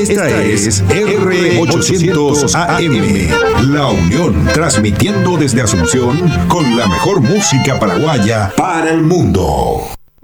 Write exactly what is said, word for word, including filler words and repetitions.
Esta es R ochocientos A M, La Unión, transmitiendo desde Asunción con la mejor música paraguaya para el mundo.